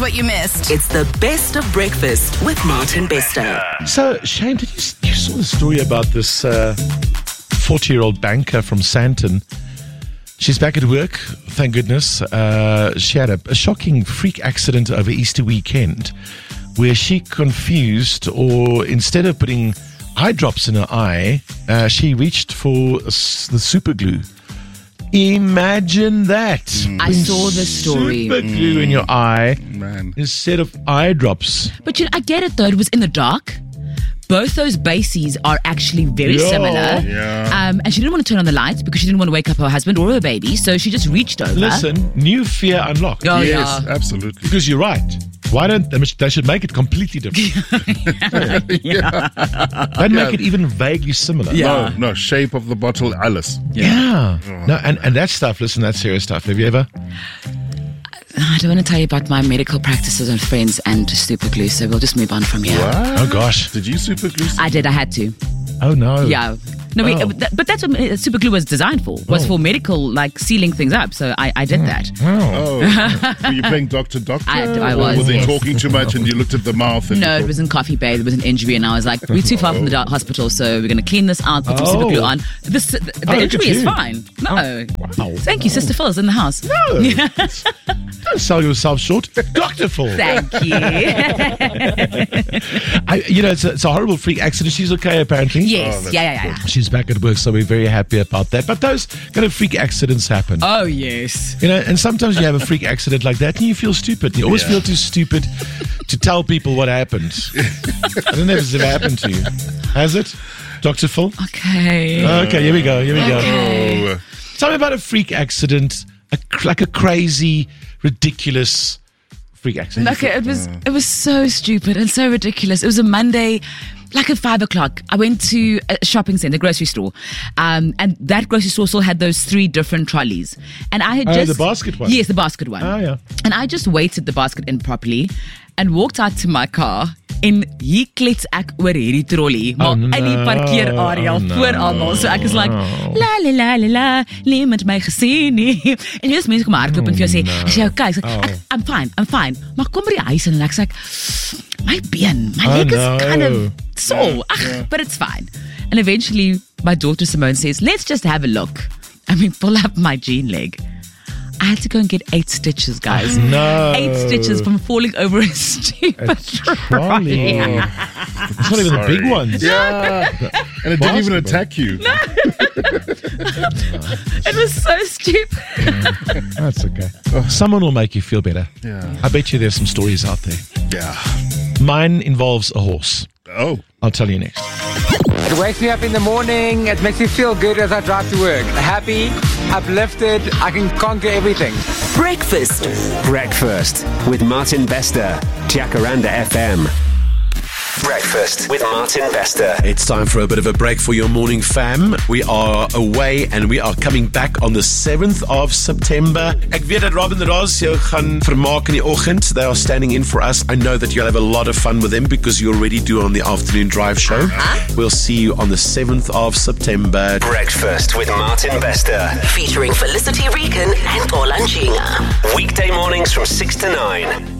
what you missed. It's the best of breakfast with Martin Bester. So, Shane, you saw the story about this 40-year-old banker from Sandton? She's back at work, thank goodness. She had a shocking freak accident over Easter weekend where she confused, or instead of putting eye drops in her eye, she reached for the super glue. Imagine that. I saw the story. Super glue in your eye Man. instead of eye drops. But I get it though, it was in the dark. Both those bases are actually very similar. Yeah. And she didn't want to turn on the lights because she didn't want to wake up her husband or her baby, so she just reached over. Listen, new fear unlocked. Oh, Yes, yeah. absolutely. Because you're right. Why don't they should make it completely different? They'd make it even vaguely similar. Yeah. No, shape of the bottle, Alice. Yeah. No, and that stuff, listen, that's serious stuff. Have you ever? I don't want to tell you about my medical practices and friends and super glue, so we'll just move on from here. What? Oh, gosh. Did you super glue? I did, I had to. Oh, no. Yeah. No, Oh. but that's what super glue was designed for, was for medical, like sealing things up, so I did that. Oh. Oh, were you playing Doctor? I Or was, were they yes. talking too much and you looked at the mouth? And No, you it was in Coffee Bay. There was an injury, and I was like, we're too far from the hospital, so we're going to clean this out, put some super glue on. The look at injury is you. fine. No. Wow. Thank you, Sister Phil's in the house. No. Don't sell yourself short. Dr. Phil. Thank you. It's a horrible freak accident. She's okay, apparently. Yes. Yeah. She's back at work, so we're very happy about that. But those kind of freak accidents happen. Oh, yes. And sometimes you have a freak accident like that and you feel stupid. You always feel too stupid to tell people what happened. I don't know if it's ever happened to you. Has it? Dr. Phil? Okay. Okay, here we go. Okay. Oh, Tell me about a freak accident, like a crazy, ridiculous freak accident. Okay, it was so stupid and so ridiculous. It was a Monday, like at 5:00. I went to a shopping center, a grocery store, and that grocery store still had those 3 different trolleys. And I had just the basket one? Yes, the basket one. Oh, yeah. And I just weighted the basket in properly and walked out to my car. En hier klets ek oor hierdie trolley, maar in die parkeerarea voor almal. So ek is like, la la la la la, niemand my gesien nie. En jy weet mense kom hardloop en vir jou sê, "Is jy okay?" Ek sê, "I'm fine. Maar kom by die huis en ek sê, my been, my leg is kind of sore. But it's fine. And eventually my daughter Simone says, "Let's just have a look." I mean, pull up my jean leg. I had to go and get 8 stitches, guys. No. 8 stitches from falling over a stupid trolley. It's not even the big ones. yeah. And it didn't even attack you. It was so stupid. That's okay. Someone will make you feel better. Yeah. I bet you there's some stories out there. Yeah. Mine involves a horse. Oh. I'll tell you next. It wakes me up in the morning. It makes me feel good as I drive to work. Happy, uplifted. I can conquer everything. Breakfast with Martin Bester, Jacaranda FM. Breakfast with Martin Bester. It's time for a bit of a break for your morning fam. We are away and we are coming back on the 7th of September. Ek weet dat Robin Ross jou gaan vermaak in die oggend. They are standing in for us. I know that you'll have a lot of fun with them because you already do on the afternoon drive show. We'll see you on the 7th of September. Breakfast with Martin Bester. featuring Felicity Regan and Ola Njinga. Weekday mornings from 6 to 9.